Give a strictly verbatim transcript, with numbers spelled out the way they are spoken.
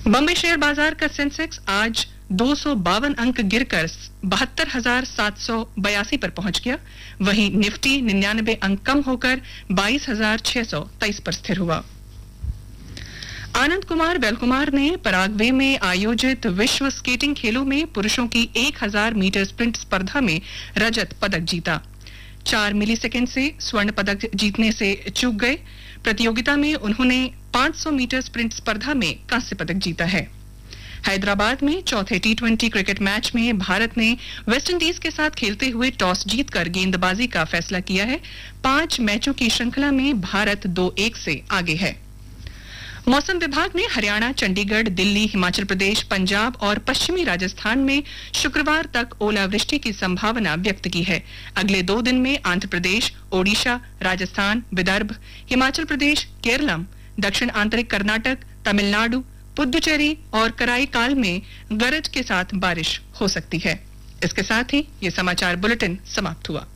Bombay share बाजार का Sensex आज दो सौ बावन अंक गिरकर बहत्तर हजार सात सौ बयासी पर पहुंच गया। वहीं निफ्टी निन्यानबे अंक कम होकर बाईस हजार छह सौ तेईस पर स्थिर हुआ। आनंद कुमार वेलकुमार ने पराग्वे में आयोजित विश्व स्केटिंग खेलों में पुरुषों की एक हजार मीटर स्प्रिंट स्पर्धा में रजत पदक जीता। चार मिलीसेकंड से स्वर्ण पदक जीतने से चूक गए। प्रतियोगिता में उन्होंने पाँच सौ मीटर स्प्रिंट स्पर्धा में कांस्य पदक जीता है। हैदराबाद में चौथे टी ट्वेंटी क्रिकेट मैच में भारत ने वेस्टइंडीज के साथ खेलते हुए टॉस जीतकर गेंदबाजी का फैसला किया है। पांच मैचों की श्रृंखला में भारत दो एक से आगे है। मौसम विभाग ने हरियाणा, चंडीगढ़, दिल्ली, हिमाचल प्रदेश, पंजाब और पश्चिमी राजस्थान में शुक्रवार तक ओलावृष्टि की संभावना व्यक्त की है। अगले दो दिन में आंध्र प्रदेश, ओडिशा, राजस्थान, विदर्भ, हिमाचल प्रदेश, केरलम, दक्षिण आंतरिक कर्नाटक, तमिलनाडु, पुदुचेरी और कराईकाल में गरज के साथ बारिश हो सकती है। इसके साथ ही ये समाचार बुलेटिन समाप्त हुआ।